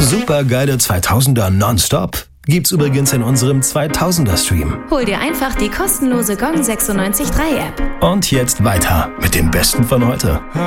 Supergeile 2000er nonstop gibt's übrigens in unserem 2000er Stream. Hol dir einfach die kostenlose Gong 96.3 App. Und jetzt weiter mit den Besten von heute.